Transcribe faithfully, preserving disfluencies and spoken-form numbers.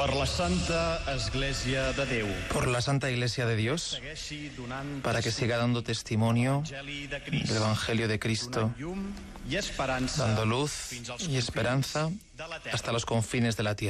Per la Santa Església de Déu. Por la Santa Iglesia de Dios, para que siga dando testimonio del Evangelio de Cristo, dando luz y esperanza hasta los confines de la tierra.